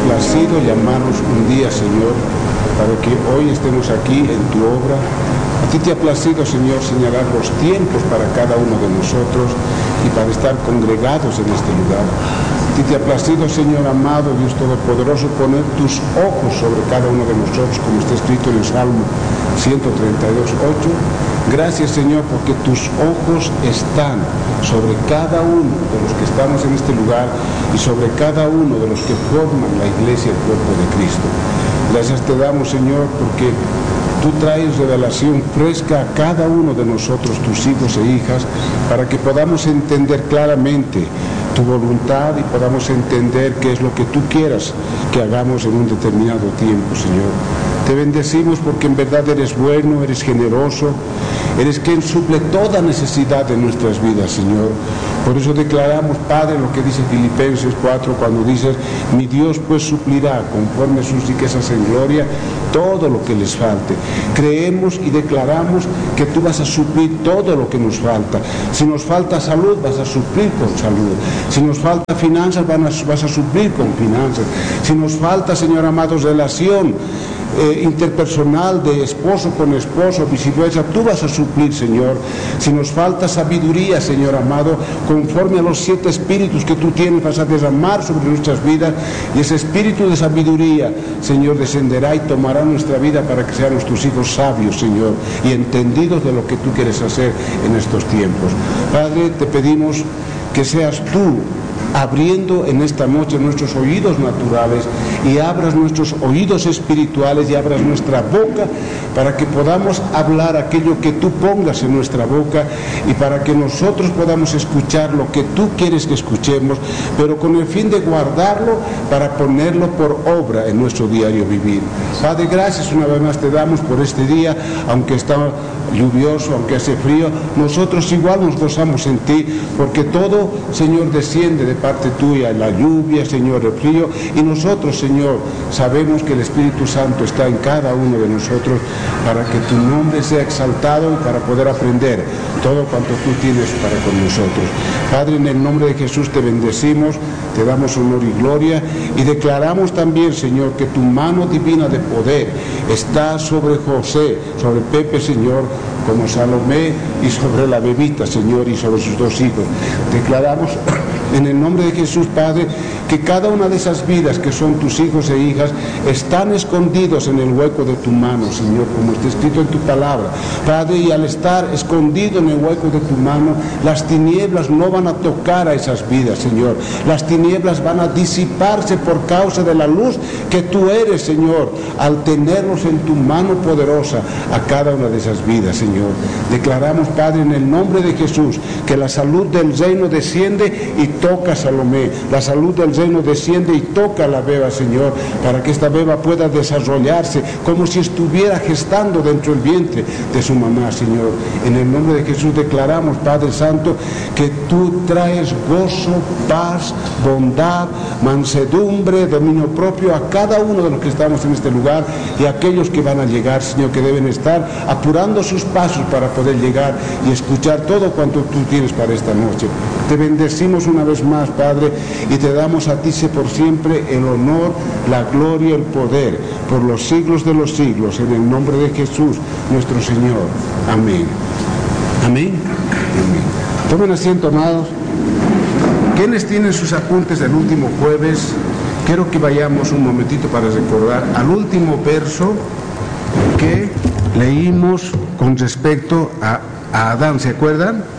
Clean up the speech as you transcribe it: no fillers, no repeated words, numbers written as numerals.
placido llamarnos un día, Señor, para que hoy estemos aquí en tu obra. A ti te ha placido, Señor, señalar los tiempos para cada uno de nosotros y para estar congregados en este lugar. A ti te ha placido, Señor amado, Dios Todopoderoso, poner tus ojos sobre cada uno de nosotros, como está escrito en el Salmo 132:8. Gracias, Señor, porque tus ojos están sobre cada uno de los que estamos en este lugar y sobre cada uno de los que forman la iglesia, el cuerpo de Cristo. Gracias te damos, Señor, porque tú traes revelación fresca a cada uno de nosotros, tus hijos e hijas, para que podamos entender claramente tu voluntad y podamos entender qué es lo que tú quieras que hagamos en un determinado tiempo, Señor. Te bendecimos porque en verdad eres bueno, eres generoso, eres quien suple toda necesidad de nuestras vidas, Señor. Por eso declaramos, Padre, lo que dice Filipenses 4, cuando dices, mi Dios pues suplirá conforme a sus riquezas en gloria todo lo que les falte. Creemos y declaramos que tú vas a suplir todo lo que nos falta. Si nos falta salud, vas a suplir con salud. Si nos falta finanzas, vas a suplir con finanzas. Si nos falta, Señor amado, relación interpersonal de esposo con esposo, viceversa, tú vas a suplir, Señor. Si nos falta sabiduría, Señor amado, conforme a los 7 espíritus que tú tienes, vas a derramar sobre nuestras vidas, y ese espíritu de sabiduría, Señor, descenderá y tomará nuestra vida para que seamos tus hijos sabios, Señor, y entendidos de lo que tú quieres hacer en estos tiempos. Padre, te pedimos que seas tú abriendo en esta noche nuestros oídos naturales y abras nuestros oídos espirituales y abras nuestra boca para que podamos hablar aquello que tú pongas en nuestra boca y para que nosotros podamos escuchar lo que tú quieres que escuchemos, pero con el fin de guardarlo para ponerlo por obra en nuestro diario vivir. Padre, gracias una vez más te damos por este día, aunque está lluvioso, aunque hace frío, nosotros igual nos gozamos en ti, porque todo, Señor, desciende de parte tuya, la lluvia, Señor, el frío, y nosotros, Señor, sabemos que el Espíritu Santo está en cada uno de nosotros para que tu nombre sea exaltado y para poder aprender todo cuanto tú tienes para con nosotros. Padre, en el nombre de Jesús te bendecimos, te damos honor y gloria y declaramos también, Señor, que tu mano divina de poder está sobre José, sobre Pepe, Señor, como Salomé, y sobre la bebita, Señor, y sobre sus 2 hijos. Declaramos en el nombre de Jesús, Padre, que cada una de esas vidas que son tus hijos e hijas están escondidos en el hueco de tu mano, Señor, como está escrito en tu palabra. Padre, y al estar escondido en el hueco de tu mano, las tinieblas no van a tocar a esas vidas, Señor. Las tinieblas van a disiparse por causa de la luz que tú eres, Señor, al tenerlos en tu mano poderosa a cada una de esas vidas, Señor. Declaramos, Padre, en el nombre de Jesús, que la salud del reino desciende y toca a Salomé. La salud del reino desciende y toca a la beba, Señor, para que esta beba pueda desarrollarse como si estuviera gestando dentro del vientre de su mamá, Señor. En el nombre de Jesús declaramos, Padre Santo, que tú traes gozo, paz, bondad, mansedumbre, dominio propio a cada uno de los que estamos en este lugar y a aquellos que van a llegar, Señor, que deben estar apurando sus pasos para poder llegar y escuchar todo cuanto tú tienes para esta noche. Te bendecimos una vez más, Padre, y te damos a ti por siempre el honor, la gloria, el poder, por los siglos de los siglos, en el nombre de Jesús, nuestro Señor. Amén. Amén. Amén. Tomen asiento, amados. ¿Quiénes tienen sus apuntes del último jueves? Quiero que vayamos un momentito para recordar al último verso que leímos con respecto a Adán, ¿se acuerdan?